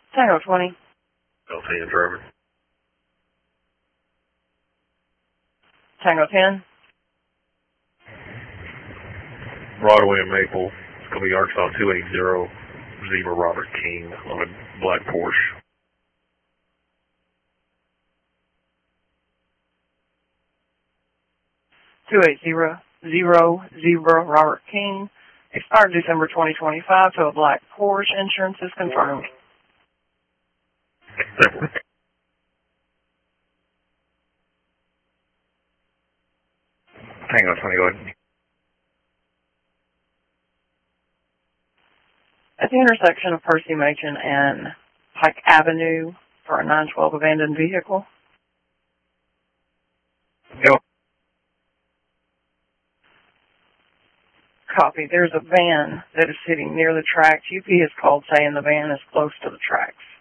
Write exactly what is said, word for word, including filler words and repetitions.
Tango twenty. L ten driver. Tango ten. Broadway and Maple. It's going to be Arkansas two eight zero, Zebra Robert King on a black Porsche. two eight zero zero Zebra Robert King. Expired December twenty twenty-five to a black Porsche. Insurance is confirmed. Tango twenty, go ahead. At the intersection of Percy Macon and Pike Avenue for a nine twelve abandoned vehicle. Go. Copy. There's a van that is sitting near the tracks. U P has called saying the van is close to the tracks.